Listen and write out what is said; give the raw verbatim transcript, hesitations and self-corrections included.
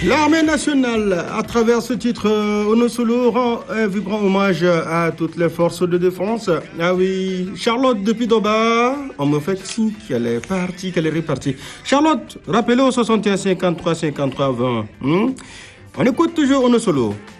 L'armée nationale, à travers ce titre, euh, Ono Solo rend un vibrant hommage à toutes les forces de défense. Ah oui, Charlotte depuis Doba, on me fait signe qu'elle est partie, qu'elle est repartie. Charlotte, rappelez au soixante et un cinquante-trois cinquante-trois vingt. Hmm? On écoute toujours Ono Solo.